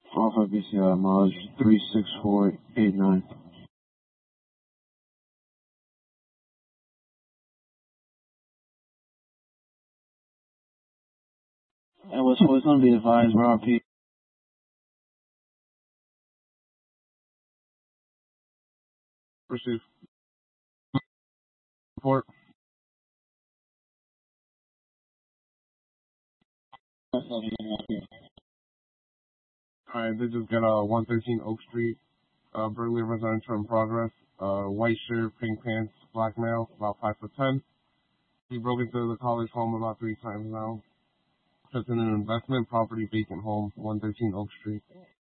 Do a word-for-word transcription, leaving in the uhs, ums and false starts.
Alpha B C I mileage three six four eight nine. And what's what's gonna be advised, Rob P. Receive. Report. Alright, they just got uh, one thirteen Oak Street, uh, Burley residential in progress. Uh, white shirt, pink pants, black male, about five foot ten. He broke into the college home about three times now. Just in an investment property vacant home, one thirteen Oak Street.